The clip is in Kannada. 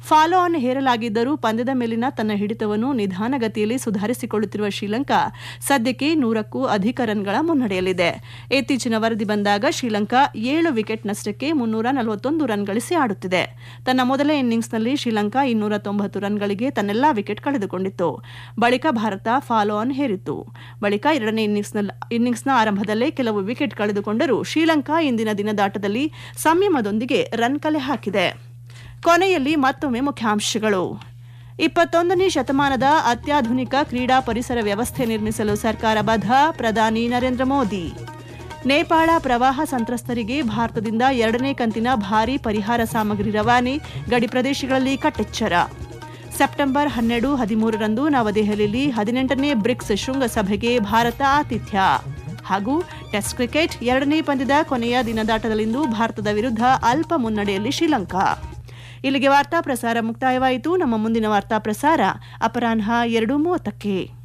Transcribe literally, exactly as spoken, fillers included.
ಫಾಲೋ ಆನ್ ಹೇರಲಾಗಿದ್ದರೂ ಪಂದ್ಯದ ಮೇಲಿನ ತನ್ನ ಹಿಡಿತವನ್ನು ನಿಧಾನಗತಿಯಲ್ಲಿ ಸುಧಾರಿಸಿಕೊಳ್ಳುತ್ತಿರುವ ಶ್ರೀಲಂಕಾ ಸದ್ಯಕ್ಕೆ ನೂರಕ್ಕೂ ಅಧಿಕ ರನ್ಗಳ ಮುನ್ನಡೆಯಲ್ಲಿದೆ. ಇತ್ತೀಚಿನ ವರದಿ ಬಂದಾಗ ಶ್ರೀಲಂಕಾ ಏಳು ವಿಕೆಟ್ ನಷ್ಟಕ್ಕೆ ಮುನ್ನೂರ ನಲವತ್ತೊಂದು ರನ್ ಗಳಿಸಿ ಆಡುತ್ತಿದೆ. ತನ್ನ ಮೊದಲ ಇನ್ನಿಂಗ್ಸ್ನಲ್ಲಿ ಶ್ರೀಲಂಕಾ ಇನ್ನೂರ ತೊಂಬತ್ತು ರನ್ಗಳಿಗೆ ತನ್ನೆಲ್ಲಾ ವಿಕೆಟ್ ಕಳೆದುಕೊಂಡಿತ್ತು. ಬಳಿಕ ಭಾರತ ಫಾಲೋ ಆನ್ ಹೇರಿತ್ತು. ಬಳಿಕ ಎರಡನೇ ಇನ್ನಿಂಗ್ಸ್ನ ಆರಂಭದಲ್ಲೇ ಕೆಲವು ವಿಕೆಟ್ ಕಳೆದುಕೊಂಡರೂ ಶ್ರೀಲಂಕಾ ಇಂದಿನ ದಿನದಾಟದಲ್ಲಿ ಸಂಯಮದೊಂದಿಗೆ ರನ್ ಕಲೆ ಹಾಕಿದೆ. ಕೊನೆಯಲ್ಲಿ ಮತ್ತೊಮ್ಮೆ ಮುಖ್ಯಾಂಶಗಳು. ಇಪ್ಪತ್ತೊಂದನೇ ಶತಮಾನದ ಅತ್ಯಾಧುನಿಕ ಕ್ರೀಡಾ ಪರಿಸರ ವ್ಯವಸ್ಥೆ ನಿರ್ಮಿಸಲು ಸರ್ಕಾರ ಬದ್ಧ, ಪ್ರಧಾನಿ ನರೇಂದ್ರ ಮೋದಿ. ನೇಪಾಳ ಪ್ರವಾಹ ಸಂತ್ರಸ್ತರಿಗೆ ಭಾರತದಿಂದ ಎರಡನೇ ಕಂತಿನ ಭಾರೀ ಪರಿಹಾರ ಸಾಮಗ್ರಿ ರವಾನೆ, ಗಡಿ ಪ್ರದೇಶಗಳಲ್ಲಿ ಕಟ್ಟೆಚ್ಚರ. ಸೆಪ್ಟೆಂಬರ್ ಹನ್ನೆರಡು ಹದಿಮೂರರಂದು ನವದೆಹಲಿಯಲ್ಲಿ ಹದಿನೆಂಟನೇ ಬ್ರಿಕ್ಸ್ ಶೃಂಗಸಭೆಗೆ ಭಾರತ ಆತಿಥ್ಯ. ಹಾಗೂ ಟೆಸ್ಟ್ ಕ್ರಿಕೆಟ್ ಎರಡನೇ ಪಂದ್ಯದ ಕೊನೆಯ ದಿನದಾಟದಲ್ಲಿಂದು ಭಾರತದ ವಿರುದ್ಧ ಅಲ್ಪ ಮುನ್ನಡೆಯಲ್ಲಿ ಶ್ರೀಲಂಕಾ. ಇಲ್ಲಿಗೆ ವಾರ್ತಾ ಪ್ರಸಾರ ಮುಕ್ತಾಯವಾಯಿತು. ನಮ್ಮ ಮುಂದಿನ ವಾರ್ತಾ ಪ್ರಸಾರ ಅಪರಾಹ್ನ ಎರಡು ಮೂವತ್ತಕ್ಕೆ.